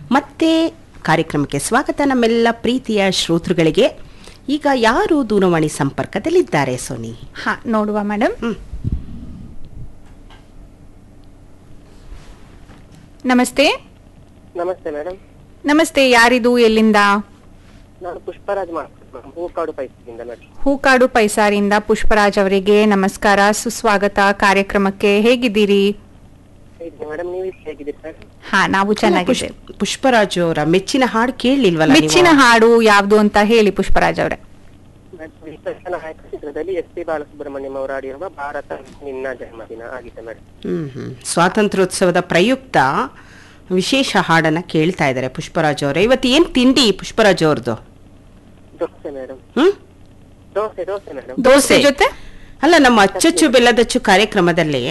ಮತ್ತೆ ಕಾರ್ಯಕ್ರಮಕ್ಕೆ ಸ್ವಾಗತ ನಮ್ಮೆಲ್ಲ ಪ್ರೀತಿಯ ಶ್ರೋತೃಗಳಿಗೆ. ಈಗ ಯಾರು ದೂರವಾಣಿ ಸಂಪರ್ಕದಲ್ಲಿದ್ದಾರೆ ಸೋನಿ? ನೋಡುವ ಮೇಡಮ್. ನಮಸ್ತೆ. ನಮಸ್ತೆ ಮೇಡಮ್. ನಮಸ್ತೆ, ಯಾರಿದು, ಎಲ್ಲಿಂದ? ನಾನು ಪುಷ್ಪರಾಜ್ ಮಾತಾಡ್ತೀನಿ, ಹೂಕಾಡು ಪೈಸದಿಂದ ಮೇಡಮ್. ಹೂಕಾಡು ಪೈಸಾರಿಂದ ಪುಷ್ಪರಾಜ್ ಅವರಿಗೆ ನಮಸ್ಕಾರ, ಸುಸ್ವಾಗತ ಕಾರ್ಯಕ್ರಮಕ್ಕೆ. ಹೇಗಿದ್ದೀರಿ? ಮೇಡಮ್, ನೀವು ಹೇಗಿದ್ದೀರಿ ಮೇಡಮ್? ನಾವು ಚೆನ್ನಾಗಿದ್ದೇವೆ. ಪುಷ್ಪರಾಜ್ ಅವರ ಮೆಚ್ಚಿನ ಹಾಡು ಕೇಳಲಿಲ್ವಲ್ಲ? ಮೆಚ್ಚಿನ ಹಾಡು ಯಾವ್ದು ಅಂತ ಹೇಳಿ ಪುಷ್ಪರಾಜ್ ಅವರೇ. ವಿಶ್ವಸ್ಥ ನಾಯಕ ಚಿತ್ರದಲ್ಲಿ ಎಸ್.ಪಿ. ಬಾಲಸುಬ್ರಹ್ಮಣ್ಯಂ ಅವರು ಆಡಿರುವ ಭಾರತ ನಿನ್ನ ಜನ್ಮದಿನ ಆಗಿದೆ ಮೇಡಮ್. ಸ್ವಾತಂತ್ರ್ಯೋತ್ಸವದ ಪ್ರಯುಕ್ತ ವಿಶೇಷ ಹಾಡನ್ನ ಕೇಳ್ತಾ ಇದ್ದಾರೆ ಪುಷ್ಪರಾಜ್ ಅವರೇ. ಇವತ್ತು ಏನ್ ತಿಂಡಿ ಪುಷ್ಪರಾಜ್ ಅವ್ರದ್ದು? ದೋಸೆ ಮೇಡಮ್. ದೋಸೆ ಮೇಡಮ್. ದೋಸೆ ಜೊತೆ ಅಲ್ಲ, ನಮ್ಮ ಅಚ್ಚಚ್ಚು ಬೆಲ್ಲದಚ್ಚು ಕಾರ್ಯಕ್ರಮದಲ್ಲಿ